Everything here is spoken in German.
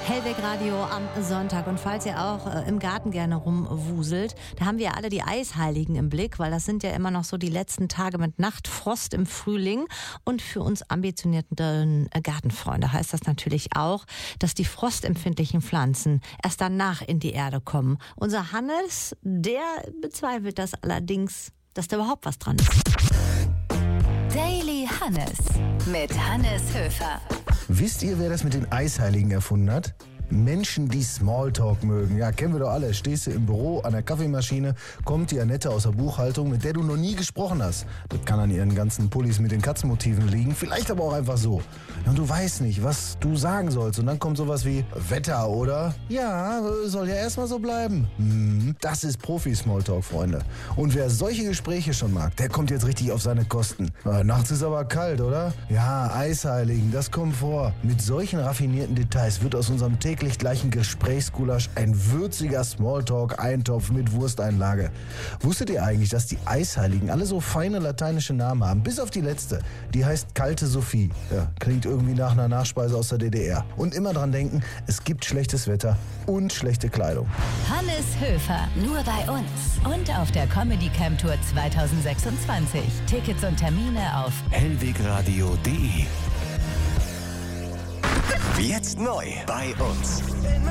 Hellweg Radio am Sonntag. Und falls ihr auch im Garten gerne rumwuselt, da haben wir ja alle die Eisheiligen im Blick, weil das sind ja immer noch so die letzten Tage mit Nachtfrost im Frühling. Und für uns ambitionierten Gartenfreunde heißt das natürlich auch, dass die frostempfindlichen Pflanzen erst danach in die Erde kommen. Unser Hannes, der bezweifelt das allerdings, dass da überhaupt was dran ist. Daily Hannes mit Hannes Höfer. Wisst ihr, wer das mit den Eisheiligen erfunden hat? Menschen, die Smalltalk mögen. Ja, kennen wir doch alle. Stehst du im Büro an der Kaffeemaschine, kommt die Annette aus der Buchhaltung, mit der du noch nie gesprochen hast. Das kann an ihren ganzen Pullis mit den Katzenmotiven liegen, vielleicht aber auch einfach so. Ja, und du weißt nicht, was du sagen sollst. Und dann kommt sowas wie Wetter, oder? Ja, soll ja erstmal so bleiben. Das ist Profi-Smalltalk, Freunde. Und wer solche Gespräche schon mag, der kommt jetzt richtig auf seine Kosten. Nachts ist aber kalt, oder? Ja, Eisheiligen, das kommt vor. Mit solchen raffinierten Details wird aus unserem täglich gleichen Gesprächsgulasch ein würziger Smalltalk-Eintopf mit Wursteinlage. Wusstet ihr eigentlich, dass die Eisheiligen alle so feine lateinische Namen haben? Bis auf die letzte. Die heißt Kalte Sophie. Ja, klingt irgendwie nach einer Nachspeise aus der DDR. Und immer dran denken, es gibt schlechtes Wetter und schlechte Kleidung. Hannes Höfer, nur bei uns. Und auf der Comedy Camp Tour 2026. Tickets und Termine auf hellwegradio.de. Jetzt neu bei uns.